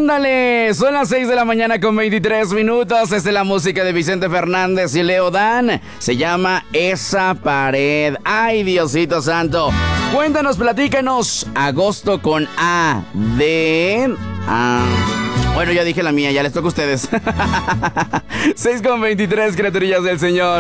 Ándale, son las 6 de la mañana con 23 minutos. Esta es la música de Vicente Fernández y Leo Dan. Se llama Esa Pared. Ay, Diosito Santo. Cuéntanos, platícanos. Agosto con A de... Bueno, ya dije la mía, ya les toca a ustedes. 6 con 23, criaturillas del Señor.